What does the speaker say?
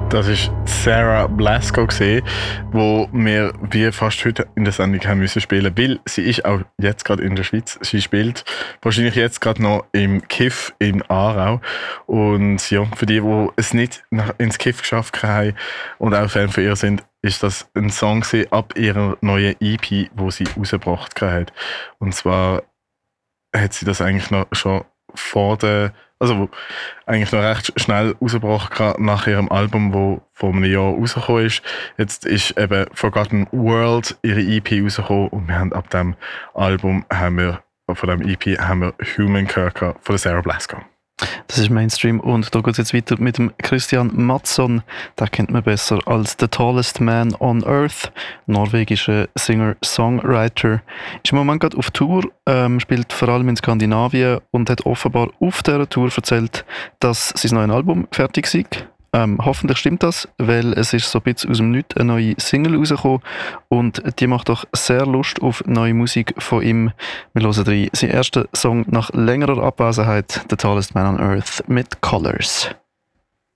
Das ist Sarah Blasko gesehen, wo wir wie fast heute in der Sendung haben müssen spielen, weil sie ist auch jetzt gerade in der Schweiz. Sie spielt wahrscheinlich jetzt gerade noch im Kiff in Aarau. Und ja, für die es nicht ins Kiff geschafft haben und auch Fan von ihr sind, ist das ein Song ab ihrer neuen EP, wo sie rausgebracht hat. Und zwar hat sie das eigentlich noch schon eigentlich noch recht schnell rausgebracht nach ihrem Album, wo vor einem Jahr rausgekommen ist. Jetzt ist eben Forgotten World ihre EP rausgekommen und wir haben ab dem Album von dem EP haben wir Human Kirker von der Sarah Blasko. Das ist Mainstream und da geht es jetzt weiter mit dem Christian Mattsson. Den kennt man besser als The Tallest Man on Earth, norwegischer Singer-Songwriter. Ist im Moment gerade auf Tour, spielt vor allem in Skandinavien und hat offenbar auf dieser Tour erzählt, dass sein neues Album fertig sei. Hoffentlich stimmt das, weil es ist so ein bisschen aus dem Nichts eine neue Single rausgekommen und die macht doch sehr Lust auf neue Musik von ihm. Wir hören rein. Sein erster Song nach längerer Abwesenheit, The Tallest Man on Earth mit Colors.